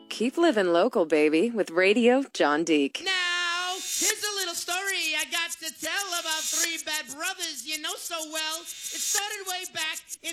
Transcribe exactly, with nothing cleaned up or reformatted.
Keep living local, baby, with Radio John Deek. Now, here's a little story I got to tell about three bad brothers you know so well. It started way back in